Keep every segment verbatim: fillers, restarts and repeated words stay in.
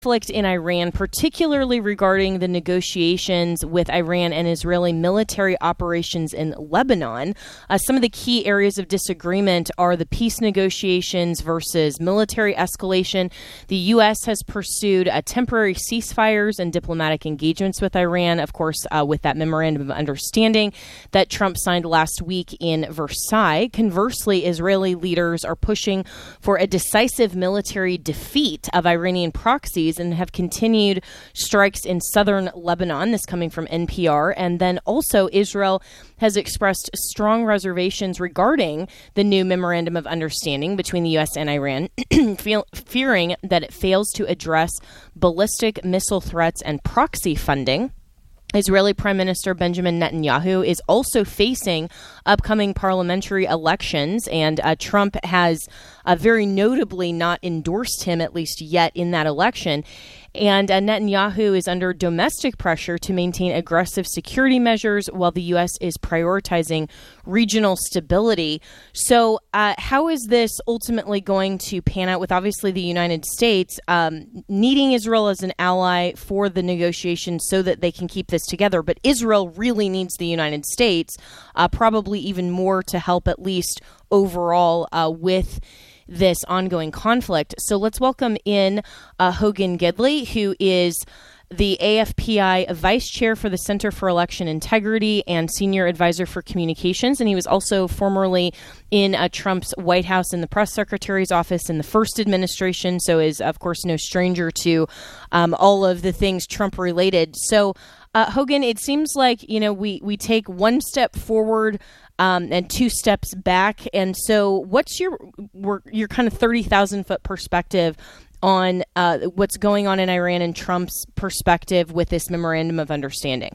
conflict in Iran, particularly regarding the negotiations with Iran and Israeli military operations in Lebanon. Uh, some of the key areas of disagreement are the peace negotiations versus military escalation. The U S has pursued uh, temporary ceasefires and diplomatic engagements with Iran, of course, uh, with that memorandum of understanding that Trump signed last week in Versailles. Conversely, Israeli leaders are pushing for a decisive military defeat of Iranian proxies and have continued strikes in southern Lebanon, this coming from N P R. And then also Israel has expressed strong reservations regarding the new memorandum of understanding between the U S and Iran, feel, fearing that it fails to address ballistic missile threats and proxy funding. Israeli Prime Minister Benjamin Netanyahu is also facing upcoming parliamentary elections, and uh, Trump has uh, very notably not endorsed him, at least yet, in that election. And uh, Netanyahu is under domestic pressure to maintain aggressive security measures while the U S is prioritizing regional stability. So uh, how is this ultimately going to pan out with obviously the United States um, needing Israel as an ally for the negotiations so that they can keep this together? But Israel really needs the United States, uh, probably even more to help at least overall uh, with this ongoing conflict. So let's welcome in uh, Hogan Gidley, who is the A F P I Vice Chair for the Center for Election Integrity and Senior Advisor for Communications. And he was also formerly in uh, Trump's White House in the press secretary's office in the first administration, so is, of course, no stranger to um, all of the things Trump related. So, uh, Hogan, it seems like, you know, we, we take one step forward Um, and two steps back. And so what's your your kind of thirty thousand foot perspective on uh, what's going on in Iran and Trump's perspective with this memorandum of understanding?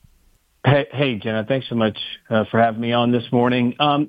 Hey, hey Jenna, thanks so much uh, for having me on this morning. Um,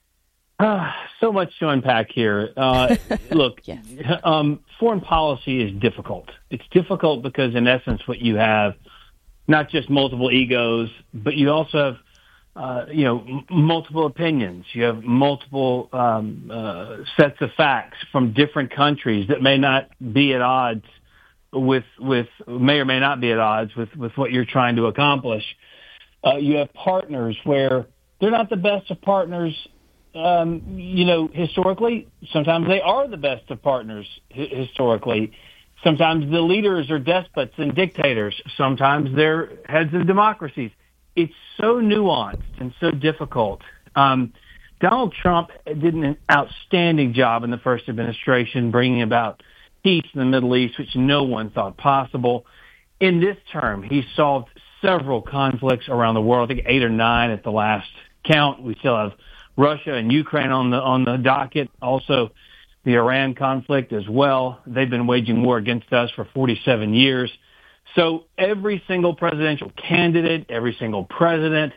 uh, so much to unpack here. Uh, look, yes. um, foreign policy is difficult. It's difficult because, in essence, what you have, not just multiple egos, but you also have Uh, you know, m- multiple opinions. You have multiple um, uh, sets of facts from different countries that may not be at odds with, with may or may not be at odds with, with what you're trying to accomplish. Uh, you have partners where they're not the best of partners. Um, you know, historically, sometimes they are the best of partners. H- historically, sometimes the leaders are despots and dictators. Sometimes they're heads of democracies. It's so nuanced and so difficult. Um, Donald Trump did an outstanding job in the first administration bringing about peace in the Middle East, which no one thought possible. In this term, he solved several conflicts around the world. I think eight or nine at the last count. We still have Russia and Ukraine on the on the docket. Also, the Iran conflict as well. They've been waging war against us for forty-seven years. So every single presidential candidate, every single president,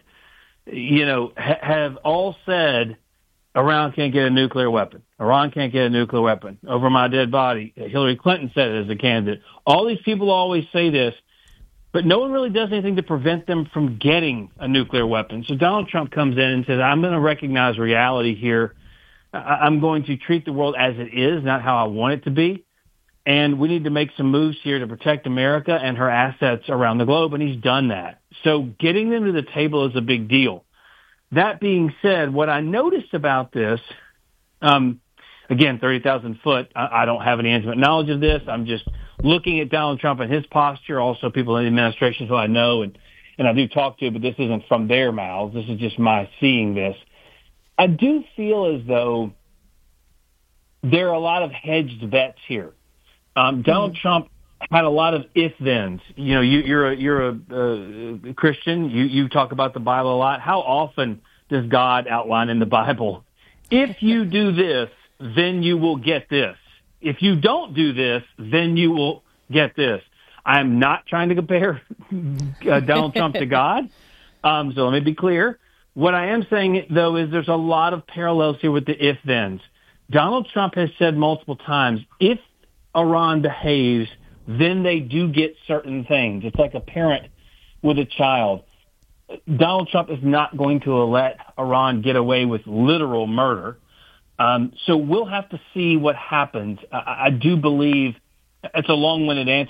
you know, ha- have all said, Iran can't get a nuclear weapon. Iran can't get a nuclear weapon. Over my dead body. Hillary Clinton said it as a candidate. All these people always say this, but no one really does anything to prevent them from getting a nuclear weapon. So Donald Trump comes in and says, I'm going to recognize reality here. I- I'm going to treat the world as it is, not how I want it to be. And we need to make some moves here to protect America and her assets around the globe, and he's done that. So getting them to the table is a big deal. That being said, what I noticed about this, um, again, thirty thousand foot, I, I don't have any intimate knowledge of this. I'm just looking at Donald Trump and his posture, also people in the administration who I know and, and I do talk to, but this isn't from their mouths. This is just my seeing this. I do feel as though there are a lot of hedged bets here. Um, Donald mm-hmm. Trump had a lot of if-thens. You know, you, you're a, you're a, a Christian. You, you talk about the Bible a lot. How often does God outline in the Bible, if you do this, then you will get this. If you don't do this, then you will get this. I'm not trying to compare uh, Donald Trump to God. Um, so let me be clear. What I am saying, though, is there's a lot of parallels here with the if-thens. Donald Trump has said multiple times, if Iran behaves, then they do get certain things. It's like a parent with a child. Donald Trump is not going to let Iran get away with literal murder. Um, so we'll have to see what happens. I, I do believe It's a long-winded answer.